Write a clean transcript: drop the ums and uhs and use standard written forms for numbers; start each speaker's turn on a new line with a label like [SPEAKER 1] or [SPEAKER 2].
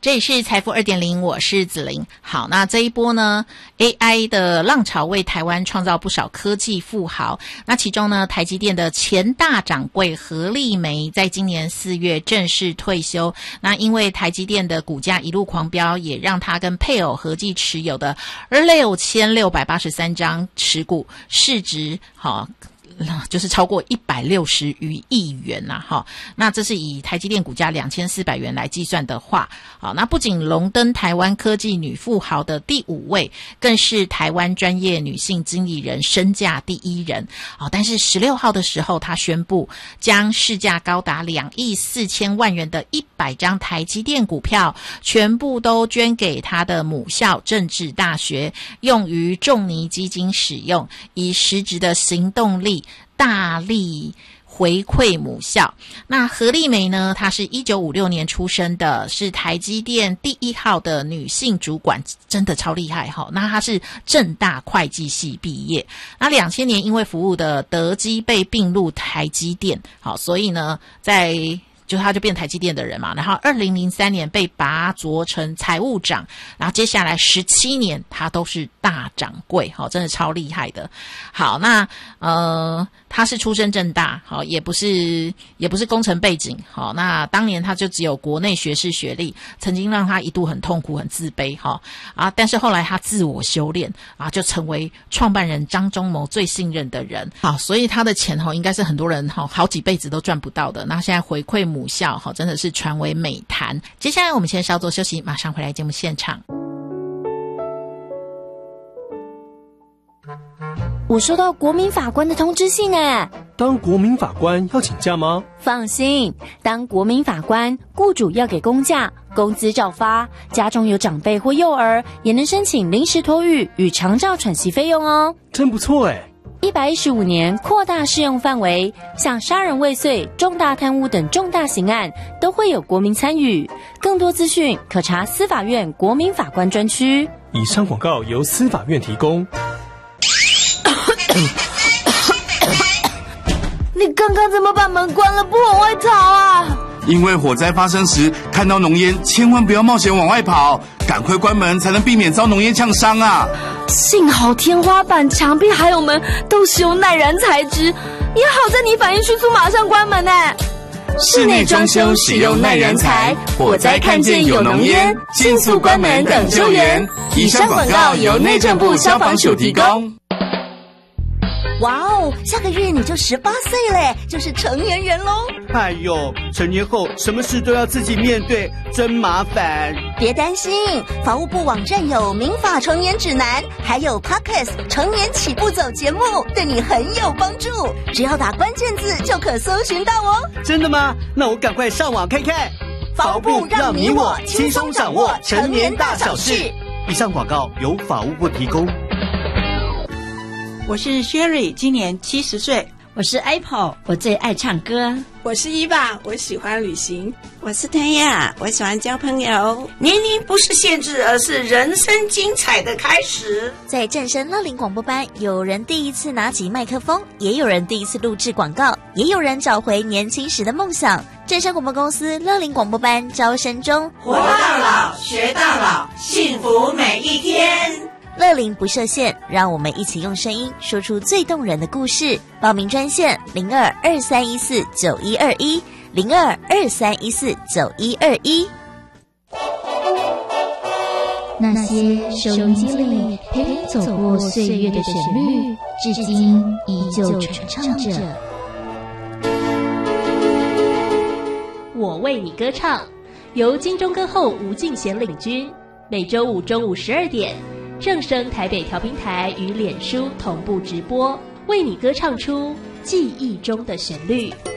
[SPEAKER 1] 这里是财富 2.0， 我是子玲。好，那这一波呢 AI 的浪潮为台湾创造不少科技富豪，那其中呢台积电的前大掌柜何立梅在今年4月正式退休，那因为台积电的股价一路狂飙，也让他跟配偶合计持有的6683张持股市值就是超过160余亿元啦，那这是以台积电股价2400元来计算的话，好，那不仅荣登台湾科技女富豪的第5位，更是台湾专业女性经理人身价第1人。但是16号的时候，她宣布将市价高达2亿4千万元的100张台积电股票，全部都捐给她的母校政治大学，用于仲尼基金使用，以实质的行动力大力回馈母校。那何立梅呢，她是1956年出生的，是台积电第1号的女性主管，真的超厉害齁。那她是政大会计系毕业，那2000年因为服务的德基被并入台积电，好，所以呢他就变台积电的人嘛，然后2003年被拔擢成财务长，然后接下来17年他都是大掌柜，真的超厉害的。好，那他是出身政大，也不是工程背景，那当年他就只有国内学士学历，曾经让他一度很痛苦很自卑，但是后来他自我修炼，就成为创办人张忠谋最信任的人。好，所以他的钱应该是很多人好几辈子都赚不到的，那现在回馈母校真的是传为美谈。接下来我们先稍作休息，马上回来节目现场。
[SPEAKER 2] 我收到国民法官的通知信耶。
[SPEAKER 3] 当国民法官要请假吗？
[SPEAKER 2] 放心，当国民法官，雇主要给公假，工资照发，家中有长辈或幼儿也能申请临时托育与长照喘息费用哦。
[SPEAKER 3] 真不错耶。
[SPEAKER 2] 115年扩大适用范围，像杀人未遂、重大贪污等重大刑案都会有国民参与。更多资讯可查司法院国民法官专区。
[SPEAKER 3] 以上广告由司法院提供。
[SPEAKER 4] 你刚刚怎么把门关了不往外逃啊？
[SPEAKER 5] 因为火灾发生时看到浓烟，千万不要冒险往外跑，赶快关门才能避免遭浓烟呛伤啊！
[SPEAKER 4] 幸好天花板、墙壁还有门都是用耐燃材质，也好在你反应迅速，马上关门呢。
[SPEAKER 5] 室内装修使用耐燃材，火灾看见有浓烟，迅速关门等救援。以上广告由内政部消防署提供。
[SPEAKER 6] 哇哦，下个月你就18岁嘞，就是成年人咯。
[SPEAKER 7] 哎呦，成年后什么事都要自己面对，真麻烦。
[SPEAKER 6] 别担心，法务部网站有民法成年指南，还有 Podcast 成年起步走节目，对你很有帮助。只要打关键字就可搜寻到哦。
[SPEAKER 7] 真的吗？那我赶快上网看看。
[SPEAKER 6] 法务部让你我轻松掌握成年大小事。
[SPEAKER 7] 以上广告由法务部提供。
[SPEAKER 8] 我是 Sherry， 今年70岁。
[SPEAKER 9] 我是 Apple， 我最爱唱歌。
[SPEAKER 10] 我是伊娃，我喜欢旅行。
[SPEAKER 11] 我是谭雅，我喜欢交朋友。
[SPEAKER 12] 年龄不是限制，而是人生精彩的开始。
[SPEAKER 13] 在正声乐龄广播班，有人第一次拿起麦克风，也有人第一次录制广告，也有人找回年轻时的梦想。正声广播公司乐龄广播班招生中，
[SPEAKER 12] 活到老，学到老，幸福每一天。
[SPEAKER 13] 乐龄不设限，让我们一起用声音说出最动人的故事。报名专线0223149121 0223149121。
[SPEAKER 14] 那些收音机里陪你走过岁月的旋律，至今依旧传唱着。
[SPEAKER 15] 我为你歌唱，由金钟歌后吴敬贤领军，每周五中午12点。正声台北调频台与脸书同步直播，为你歌唱出记忆中的旋律。